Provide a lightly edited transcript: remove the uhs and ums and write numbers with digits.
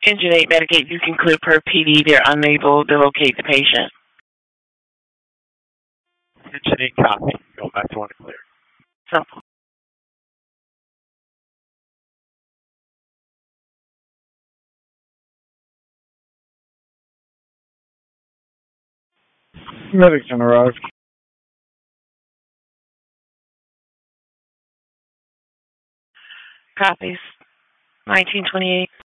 Engine 8 Medicaid, you can clear per PD. They're unable to locate the patient. Engine 8 copy. Go back to 1 clear. Simple. Medics arrived. Copies. 1928.